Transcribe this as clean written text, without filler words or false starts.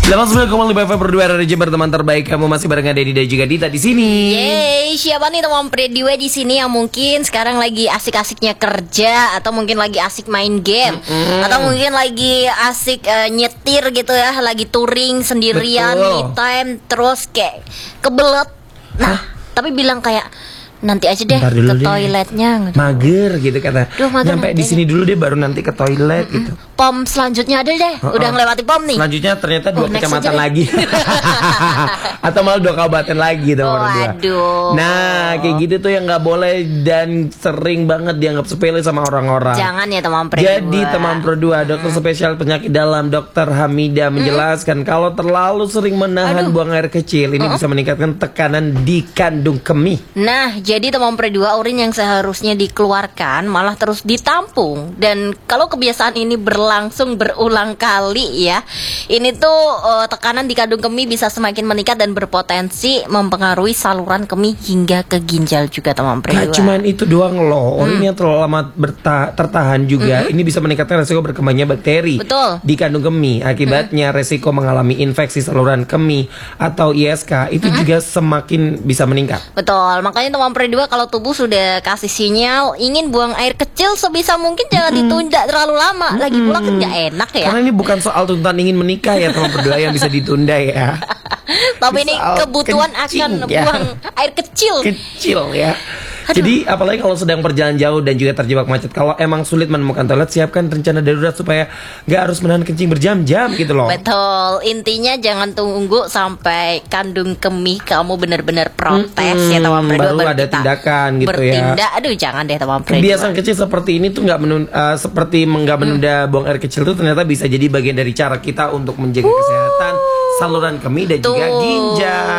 89,5 FM berdua dari Jember, teman terbaik. Kamu masih bareng Dedi dan juga Dita di sini. Yeay, siapa nih teman berdua di sini yang mungkin sekarang lagi asik-asiknya kerja, atau mungkin lagi asik main game, atau mungkin lagi asik nyetir gitu ya, lagi touring sendirian, Betul. me time, terus kayak kebelet. Nah, tapi bilang kayak nanti aja deh Bentar dulu ke deh. toiletnya. Mager gitu kata. Duh, mager Nyampe nanti di sini dulu deh, baru nanti ke toilet gitu. Pom selanjutnya ada deh, udah ngelewati pom nih. Selanjutnya ternyata 2 next kecamatan aja deh. lagi. Atau malah 2 kabupaten lagi teman berdua. Waduh. Nah, kayak gitu tuh yang nggak boleh dan sering banget dianggap sepele sama orang-orang. Jangan ya teman berdua. Jadi teman berdua, dokter spesial penyakit dalam Dokter Hamidah menjelaskan kalau terlalu sering menahan buang air kecil ini bisa meningkatkan tekanan di kandung kemih. Nah, jadi teman berdua, urin yang seharusnya dikeluarkan malah terus ditampung. Dan kalau kebiasaan ini berlangsung berulang kali ya, ini tuh tekanan di kandung kemih bisa semakin meningkat dan berpotensi mempengaruhi saluran kemih hingga ke ginjal juga teman berdua. Gak cuman itu doang loh, urin yang terlalu lama tertahan juga ini bisa meningkatkan resiko berkembangnya bakteri Betul. di kandung kemih. Akibatnya resiko mengalami infeksi saluran kemih atau ISK itu juga semakin bisa meningkat. Betul, makanya teman berdua, kalau tubuh sudah kasih sinyal ingin buang air kecil, sebisa mungkin jangan ditunda terlalu lama. Lagi pula kan gak enak ya. Karena ini bukan soal tuntutan ingin menikah ya teman berdua yang bisa ditunda ya. Tapi ini soal kebutuhan kencing, akan ya. buang air kecil. Kecil ya. Jadi apalagi kalau sedang perjalanan jauh dan juga terjebak macet, kalau emang sulit menemukan toilet, siapkan rencana darurat supaya gak harus menahan kencing berjam-jam gitu loh. Betul, intinya jangan tunggu sampai kandung kemih kamu benar-benar protes ya teman berdua, baru ada tindakan gitu bertindak. ya. Aduh, jangan deh teman berdua. Kebiasaan kecil seperti ini tuh nggak menunda buang air kecil tuh ternyata bisa jadi bagian dari cara kita untuk menjaga kesehatan saluran kemih dan juga Tuh. ginjal.